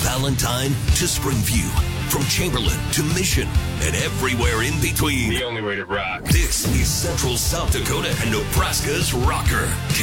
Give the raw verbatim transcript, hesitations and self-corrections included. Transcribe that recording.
Valentine to Springview, from Chamberlain to Mission, and everywhere in between. The only way to rock. This is Central South Dakota and Nebraska's rocker,